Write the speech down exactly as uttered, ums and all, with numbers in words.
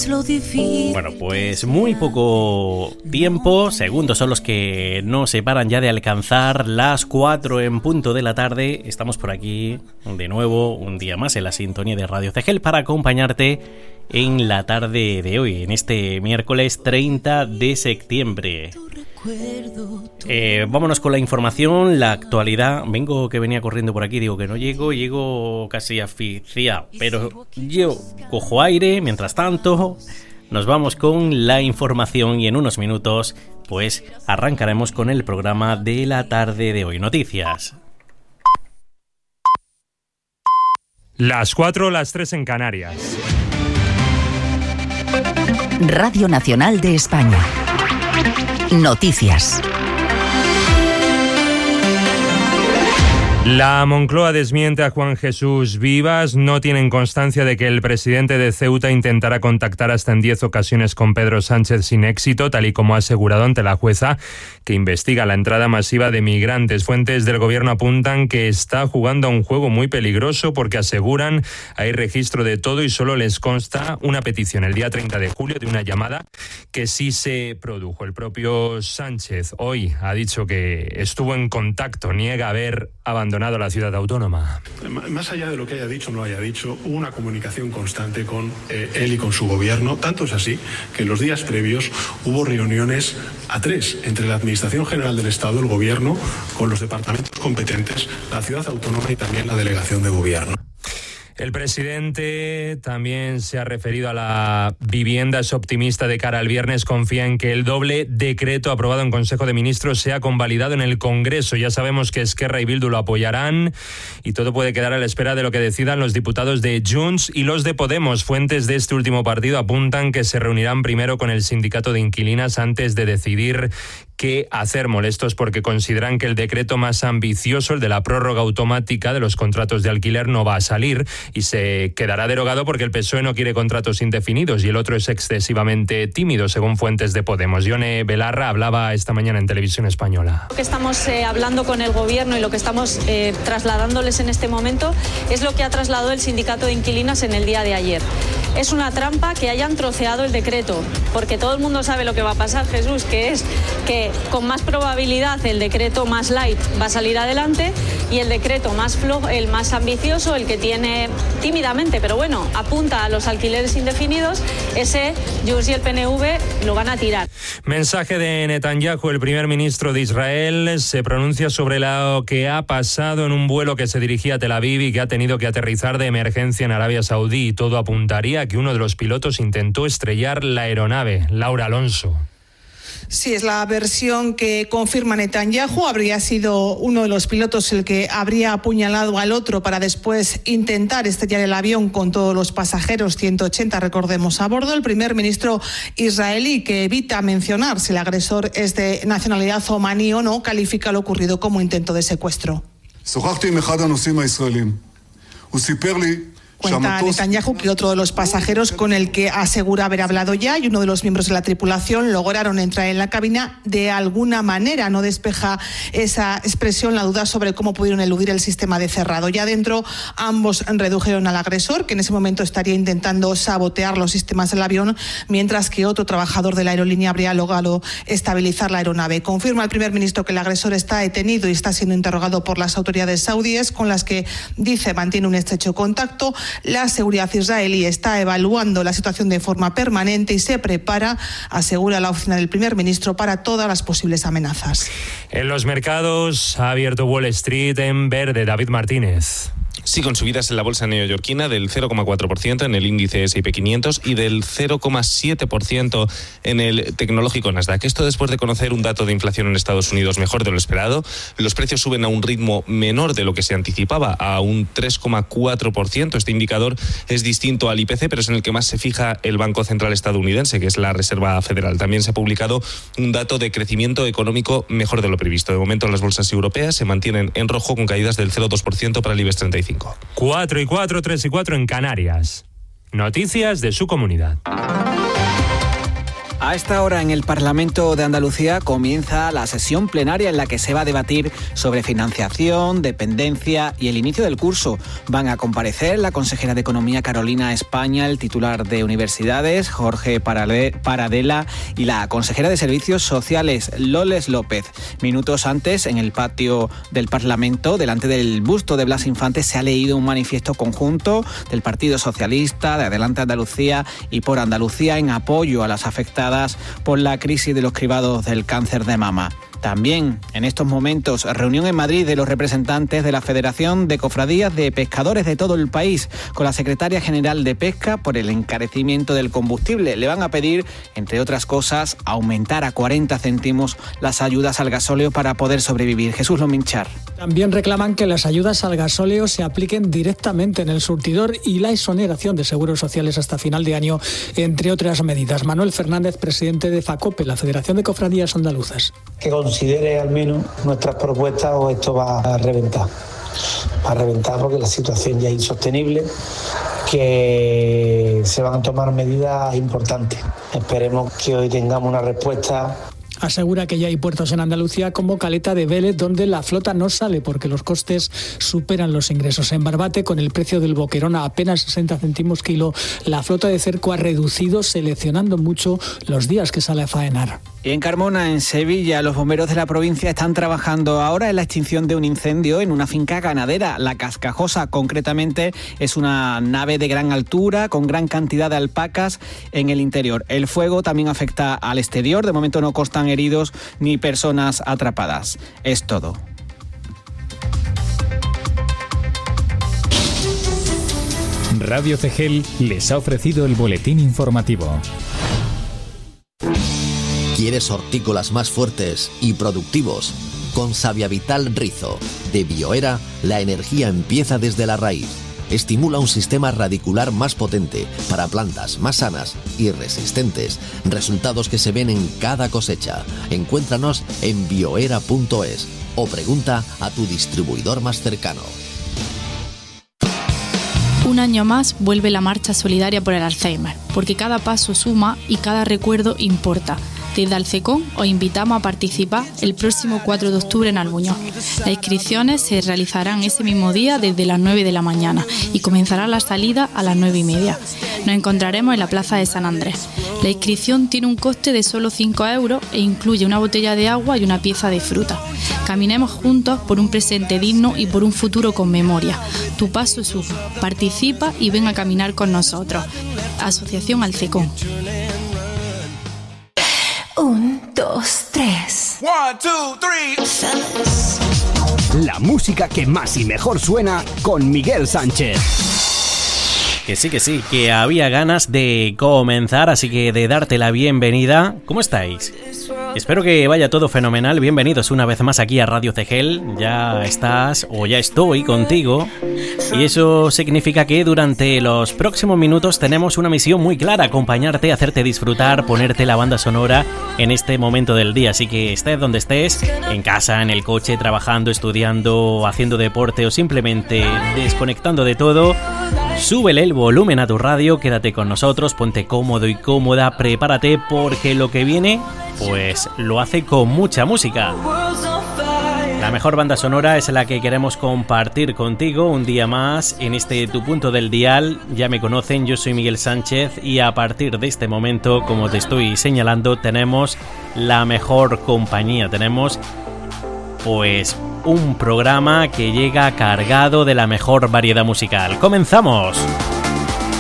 es lo difícil. Bueno, pues muy poco tiempo, segundos son los que nos separan ya de alcanzar las cuatro en punto de la tarde. Estamos por aquí de nuevo, un día más en la sintonía de Radio Cegel para acompañarte en la tarde de hoy, en este miércoles treinta de septiembre. Eh, vámonos con la información, la actualidad. Vengo que venía corriendo por aquí, digo que no llego, llego casi asfixiado, pero yo cojo aire. Mientras tanto, nos vamos con la información y en unos minutos, pues arrancaremos con el programa de la tarde de hoy. Noticias. Las cuatro, las tres en Canarias. Radio Nacional de España. Noticias. La Moncloa desmiente a Juan Jesús Vivas. No tienen constancia de que el presidente de Ceuta intentara contactar hasta en diez ocasiones con Pedro Sánchez sin éxito, tal y como ha asegurado ante la jueza que investiga la entrada masiva de migrantes. Fuentes del gobierno apuntan que está jugando a un juego muy peligroso porque aseguran hay registro de todo y solo les consta una petición el día treinta de julio de una llamada que sí se produjo. El propio Sánchez hoy ha dicho que estuvo en contacto, niega haber abandonado la ciudad autónoma. Más allá de lo que haya dicho o no haya dicho, hubo una comunicación constante con eh, él y con su gobierno. Tanto es así que en los días previos hubo reuniones a tres entre la Administración General del Estado, el gobierno, con los departamentos competentes, la ciudad autónoma y también la delegación de gobierno. El presidente también se ha referido a la vivienda, es optimista de cara al viernes, confía en que el doble decreto aprobado en Consejo de Ministros sea convalidado en el Congreso. Ya sabemos que Esquerra y Bildu lo apoyarán y todo puede quedar a la espera de lo que decidan los diputados de Junts y los de Podemos. Fuentes de este último partido apuntan que se reunirán primero con el sindicato de inquilinas antes de decidir qué hacer. Molestos porque consideran que el decreto más ambicioso, el de la prórroga automática de los contratos de alquiler, no va a salir y se quedará derogado porque el P S O E no quiere contratos indefinidos y el otro es excesivamente tímido, según fuentes de Podemos. Yone Belarra hablaba esta mañana en Televisión Española. Lo que estamos eh, hablando con el gobierno y lo que estamos eh, trasladándoles en este momento es lo que ha trasladado el sindicato de inquilinas en el día de ayer. Es una trampa que hayan troceado el decreto, porque todo el mundo sabe lo que va a pasar, Jesús, que es que con más probabilidad el decreto más light va a salir adelante y el decreto más flojo, el más ambicioso, el que tiene tímidamente, pero bueno, apunta a los alquileres indefinidos, ese Junts y el P N V lo van a tirar. Mensaje de Netanyahu, el primer ministro de Israel, se pronuncia sobre lo que ha pasado en un vuelo que se dirigía a Tel Aviv y que ha tenido que aterrizar de emergencia en Arabia Saudí. Todo apuntaría a que uno de los pilotos intentó estrellar la aeronave. Laura Alonso. Sí, es la versión que confirma Netanyahu. Habría sido uno de los pilotos el que habría apuñalado al otro para después intentar estrellar el avión con todos los pasajeros, ciento ochenta, recordemos, a bordo. El primer ministro israelí, que evita mencionar si el agresor es de nacionalidad omaní o no, califica lo ocurrido como intento de secuestro. Cuenta Netanyahu que otro de los pasajeros con el que asegura haber hablado ya y uno de los miembros de la tripulación lograron entrar en la cabina de alguna manera. No despeja esa expresión la duda sobre cómo pudieron eludir el sistema de cerrado. Ya dentro ambos redujeron al agresor, que en ese momento estaría intentando sabotear los sistemas del avión, mientras que otro trabajador de la aerolínea habría logrado estabilizar la aeronave. Confirma el primer ministro que el agresor está detenido y está siendo interrogado por las autoridades saudíes, con las que dice mantiene un estrecho contacto. La seguridad israelí está evaluando la situación de forma permanente y se prepara, asegura la oficina del primer ministro, para todas las posibles amenazas. En los mercados ha abierto Wall Street en verde. David Martínez. Sí, con subidas en la bolsa neoyorquina del cero coma cuatro por ciento en el índice ese y pe quinientos y del cero coma siete por ciento en el tecnológico Nasdaq. Esto después de conocer un dato de inflación en Estados Unidos mejor de lo esperado. Los precios suben a un ritmo menor de lo que se anticipaba, a un tres coma cuatro por ciento. Este indicador es distinto al I P C, pero es en el que más se fija el Banco Central estadounidense, que es la Reserva Federal. También se ha publicado un dato de crecimiento económico mejor de lo previsto. De momento las bolsas europeas se mantienen en rojo con caídas del cero coma dos por ciento para el IBEX treinta y cinco. cuatro y cuatro, tres y cuatro en Canarias. Noticias de su comunidad. A esta hora en el Parlamento de Andalucía comienza la sesión plenaria en la que se va a debatir sobre financiación, dependencia y el inicio del curso. Van a comparecer la consejera de Economía Carolina España, el titular de Universidades Jorge Paradela y la consejera de Servicios Sociales Loles López. Minutos antes, en el patio del Parlamento, delante del busto de Blas Infante, se ha leído un manifiesto conjunto del Partido Socialista, de Adelante Andalucía y Por Andalucía en apoyo a las afectadas por la crisis de los cribados del cáncer de mama. También, en estos momentos, reunión en Madrid de los representantes de la Federación de Cofradías de Pescadores de todo el país con la secretaria general de Pesca por el encarecimiento del combustible. Le van a pedir, entre otras cosas, aumentar a cuarenta céntimos las ayudas al gasóleo para poder sobrevivir. Jesús Lominchar. También reclaman que las ayudas al gasóleo se apliquen directamente en el surtidor y la exoneración de seguros sociales hasta final de año, entre otras medidas. Manuel Fernández, presidente de FACOPE, la Federación de Cofradías Andaluzas. Que considere al menos nuestras propuestas o esto va a reventar. Va a reventar porque la situación ya es insostenible, que se van a tomar medidas importantes. Esperemos que hoy tengamos una respuesta. Asegura que ya hay puertos en Andalucía como Caleta de Vélez donde la flota no sale porque los costes superan los ingresos. En Barbate, con el precio del boquerón a apenas sesenta céntimos kilo, la flota de cerco ha reducido, seleccionando mucho los días que sale a faenar. Y en Carmona, en Sevilla, los bomberos de la provincia están trabajando ahora en la extinción de un incendio en una finca ganadera. La Cascajosa, concretamente, es una nave de gran altura con gran cantidad de alpacas en el interior. El fuego también afecta al exterior. De momento no constan heridos ni personas atrapadas. Es todo. Radio Cegel les ha ofrecido el boletín informativo. ¿Quieres hortícolas más fuertes y productivos? Con Saviavital Rizo, de Bioera, la energía empieza desde la raíz. Estimula un sistema radicular más potente para plantas más sanas y resistentes. Resultados que se ven en cada cosecha. Encuéntranos en bioera punto es o pregunta a tu distribuidor más cercano. Un año más vuelve la marcha solidaria por el Alzheimer, porque cada paso suma y cada recuerdo importa. Desde Alcecón os invitamos a participar el próximo cuatro de octubre en Albuñol. Las inscripciones se realizarán ese mismo día desde las nueve de la mañana y comenzará la salida a las nueve y media. Nos encontraremos en la Plaza de San Andrés. La inscripción tiene un coste de solo cinco euros e incluye una botella de agua y una pieza de fruta. Caminemos juntos por un presente digno y por un futuro con memoria. Tu paso suma. Participa y ven a caminar con nosotros. Asociación Alcecón. Un, dos, tres. One, two, three. La música que más y mejor suena con Miguel Sánchez. Que sí, que sí, que había ganas de comenzar, así que de darte la bienvenida. ¿Cómo estáis? Espero que vaya todo fenomenal. Bienvenidos una vez más aquí a Radio Cegel. Ya estás o ya estoy contigo. Y eso significa que durante los próximos minutos tenemos una misión muy clara: acompañarte, hacerte disfrutar, ponerte la banda sonora en este momento del día. Así que estés donde estés, en casa, en el coche, trabajando, estudiando, haciendo deporte o simplemente desconectando de todo, súbele el volumen a tu radio, quédate con nosotros, ponte cómodo y cómoda, prepárate porque lo que viene, pues lo hace con mucha música. La mejor banda sonora es la que queremos compartir contigo un día más en este Tu Punto del Dial. Ya me conocen, yo soy Miguel Sánchez y a partir de este momento, como te estoy señalando, tenemos la mejor compañía, tenemos pues un programa que llega cargado de la mejor variedad musical. ¡Comenzamos!